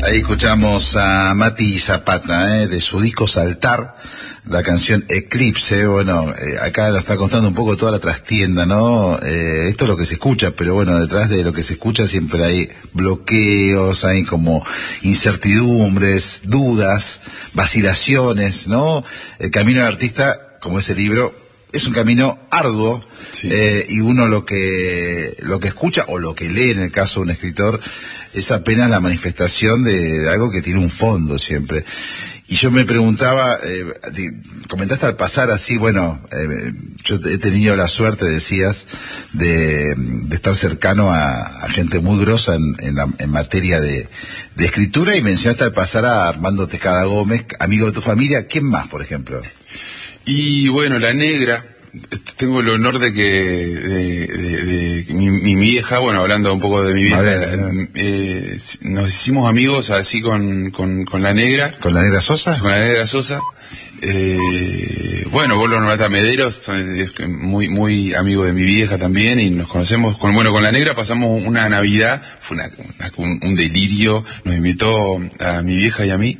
Ahí escuchamos a Mati Zapata, de su disco Saltar, la canción Eclipse. Bueno, acá nos está contando un poco toda la trastienda, ¿no? Esto es lo que se escucha, pero bueno, detrás de lo que se escucha siempre hay bloqueos, hay como incertidumbres, dudas, vacilaciones, ¿no? El camino del artista, como ese libro, es un camino arduo, sí. Y uno lo que escucha o lo que lee en el caso de un escritor es apenas la manifestación de algo que tiene un fondo siempre. Y yo me preguntaba, comentaste al pasar así, bueno, yo he tenido la suerte, decías, de estar cercano a gente muy grosa en materia de escritura, y mencionaste al pasar a Armando Tejada Gómez, amigo de tu familia. ¿Quién más, por ejemplo? Y bueno, La Negra, tengo el honor de que mi vieja, bueno, hablando un poco de mi vieja, nos hicimos amigos así con La Negra. ¿Con La Negra Sosa? Con La Negra Sosa. Bueno, vos lo nombraste a Mederos, es muy, muy amigo de mi vieja también, y nos conocemos con La Negra pasamos una Navidad, fue un delirio, nos invitó a mi vieja y a mí.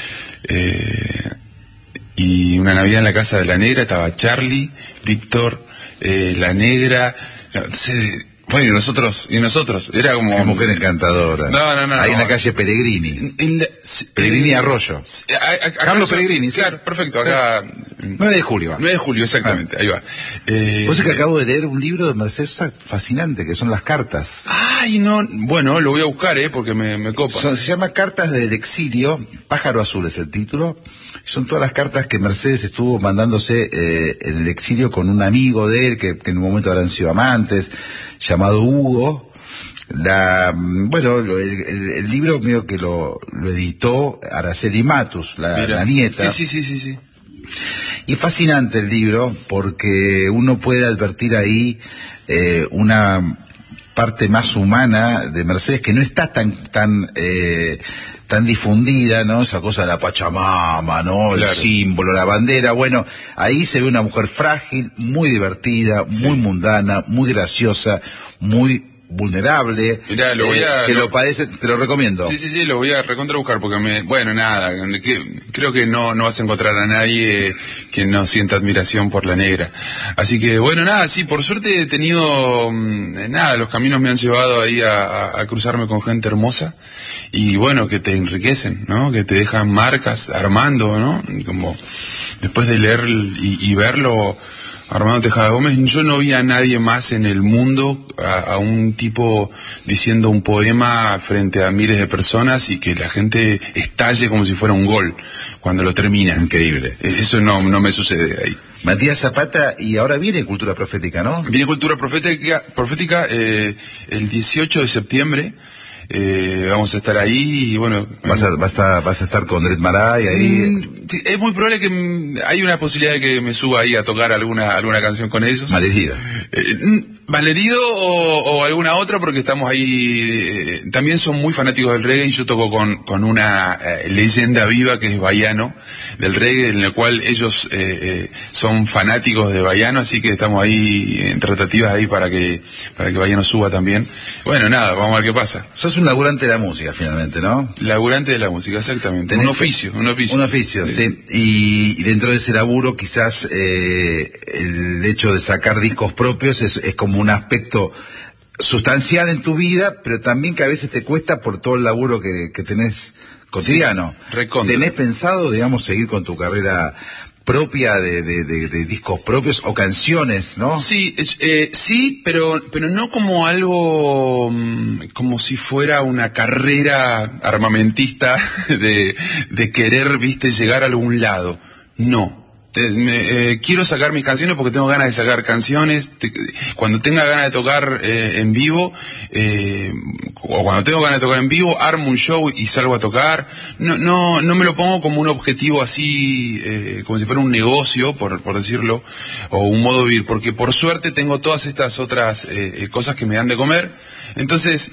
Y una Navidad en la casa de La Negra estaba Charlie, Víctor, La Negra, bueno, y nosotros, era como... Qué mujer encantadora. No. Ahí en la calle Pellegrini. Pellegrini Arroyo. Carlos Pellegrini, claro, sí. Perfecto, acá... 9 de julio. 9 de julio, exactamente, ahí va. Vos es que acabo de leer un libro de Mercedes Sosa fascinante, que son las cartas. Ay, no, bueno, lo voy a buscar, porque me copa. Se llama Cartas del Exilio, Pájaro Azul es el título. Son todas las cartas que Mercedes estuvo mandándose en el exilio con un amigo de él, que en un momento habrán sido amantes, llamado Hugo. El libro mío que lo editó Araceli Matus, la nieta. Sí. Y es fascinante el libro porque uno puede advertir ahí una parte más humana de Mercedes que no está tan difundida, ¿no? Esa cosa de la Pachamama, ¿no? Claro. El símbolo, la bandera. Bueno, ahí se ve una mujer frágil, muy divertida, muy mundana, muy graciosa, muy vulnerable. Mirá, lo padece, te lo recomiendo. Sí, lo voy a recontra buscar porque creo que no vas a encontrar a nadie que no sienta admiración por La Negra. Así que bueno, sí, por suerte he tenido, los caminos me han llevado ahí a cruzarme con gente hermosa y bueno, que te enriquecen, ¿no? Que te dejan marcas, Armando, ¿no? Como después de leer y verlo, Armando Tejada Gómez, yo no vi a nadie más en el mundo, a un tipo diciendo un poema frente a miles de personas y que la gente estalle como si fuera un gol cuando lo termina. Increíble. Eso no me sucede ahí. Matías Zapata, y ahora viene Cultura Profética, ¿no? Viene Cultura Profética el 18 de septiembre. Vamos a estar ahí y bueno... ¿Vas a estar con Dred Maray ahí? Es muy probable que hay una posibilidad de que me suba ahí a tocar alguna canción con ellos. Malherido. Malherido o alguna otra, porque estamos ahí... también son muy fanáticos del reggae y yo toco con una leyenda viva que es Baiano, del reggae, en el cual ellos son fanáticos de Baiano, así que estamos ahí en tratativas ahí para que Baiano suba también. Bueno, vamos a ver qué pasa. Sos un laburante de la música, finalmente, ¿no? Laburante de la música, exactamente. Un oficio. Un oficio, sí. Y dentro de ese laburo, quizás el hecho de sacar discos propios es como un aspecto sustancial en tu vida, pero también que a veces te cuesta por todo el laburo que tenés cotidiano. Sí, ¿tenés pensado, digamos, seguir con tu carrera propia de discos propios o canciones, no? Sí, pero no como algo como si fuera una carrera armamentista de querer, llegar a algún lado. No. Quiero sacar mis canciones porque tengo ganas de sacar canciones. Cuando tenga ganas de tocar en vivo, o cuando tengo ganas de tocar en vivo, armo un show y salgo a tocar. No me lo pongo como un objetivo así, como si fuera un negocio, por decirlo, o un modo de vivir, porque por suerte tengo todas estas otras cosas que me dan de comer. Entonces,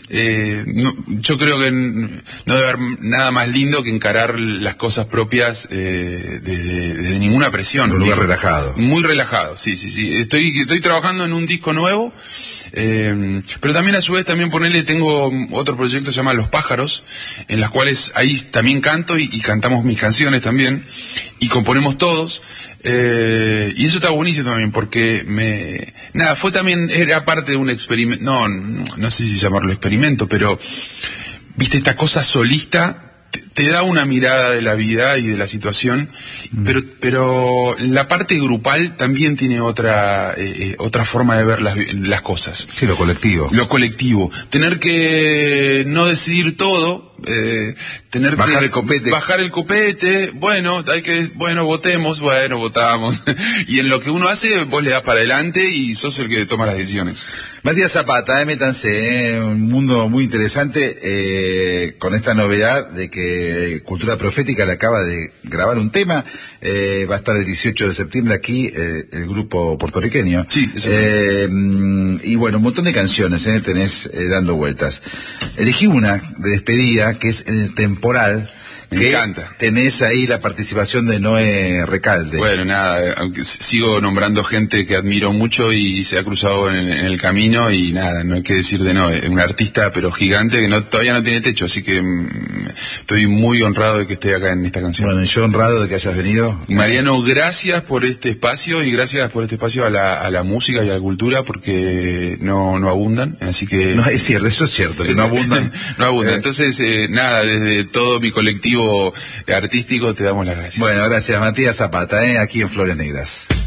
yo creo que no debe haber nada más lindo que encarar las cosas propias desde ninguna presión. Un lugar relajado. Muy relajado, sí. Estoy trabajando en un disco nuevo Pero también a su vez también tengo otro proyecto que se llama Los Pájaros, en las cuales ahí también canto y cantamos mis canciones también, y componemos todos. Y eso está buenísimo también, porque era parte de un experimento, no sé si llamarlo experimento, pero viste, esta cosa solista te da una mirada de la vida y de la situación, pero la parte grupal también tiene otra forma de ver las cosas. Sí, lo colectivo. Lo colectivo. Tener que no decidir todo, tener bajar que el copete. Bajar el copete, votemos, votamos. Y en lo que uno hace, vos le das para adelante y sos el que toma las decisiones. Matías Zapata, métanse, un mundo muy interesante, con esta novedad de que Cultura Profética le acaba de grabar un tema. Va a estar el 18 de septiembre aquí, el grupo puertorriqueño. Sí, y bueno, un montón de canciones tenés dando vueltas. Elegí una de despedida, que es El Temporal. Me encanta. Tenés ahí la participación de Noé Recalde. Bueno, nada, aunque sigo nombrando gente que admiro mucho y se ha cruzado en el camino, y nada, no hay que decir de Noé, un artista pero gigante que todavía no tiene techo, así que estoy muy honrado de que esté acá en esta canción. Bueno, yo honrado de que hayas venido. Mariano, gracias por este espacio, y gracias por este espacio a la música y a la cultura, porque no abundan, así que... No, es cierto, eso es cierto, que no abundan. No abundan, entonces, nada, desde todo mi colectivo artístico te damos las gracias. Bueno, gracias, Matías Zapata, aquí en Flores Negras.